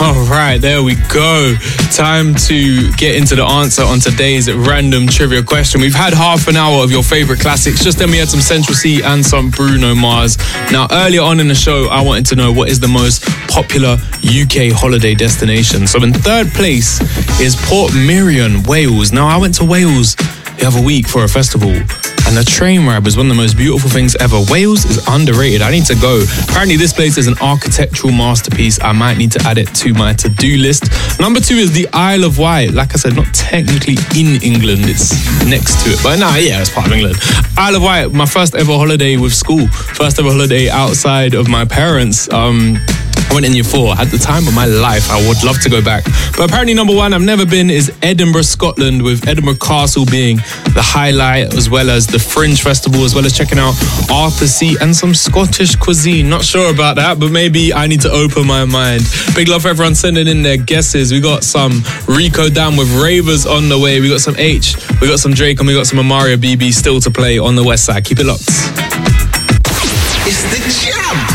All right, there we go. Time to get into the answer on today's random trivia question. We've had half an hour of your favorite classics. Just then we had some Central C and some Bruno Mars. Now, earlier on in the show, I wanted to know what is the most popular UK holiday destination. So in third place is Port Miriam, Wales. Now, I went to Wales the other week for a festival, and the train ride was one of the most beautiful things ever. Wales is underrated. I need to go. Apparently this place is an architectural masterpiece. I might need to add it to my to-do list. Number 2 is the Isle of Wight. Like I said, not technically in England, it's next to it, but it's part of England. Isle of Wight, my first ever holiday with school, first ever holiday outside of my parents. I went in year 4, had the time of my life. I would love to go back. But apparently number 1 I've never been is Edinburgh, Scotland, with Edinburgh Castle being the highlight, as well as the Fringe Festival, as well as checking out Arthur's Seat and some Scottish cuisine. Not sure about that, but maybe I need to open my mind. Big love for everyone sending in their guesses. We got some Rico Dam with Ravers on the way. We got some H, we got some Drake, and we got some Amaria BB still to play on the west side. Keep it locked. It's the jam.